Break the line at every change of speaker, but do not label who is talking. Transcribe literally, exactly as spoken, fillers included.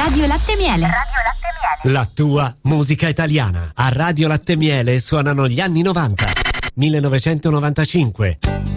Radio Latte Miele.
Radio Latte Miele.
La tua musica italiana. A Radio Latte Miele suonano gli anni novanta. millenovecentonovantacinque.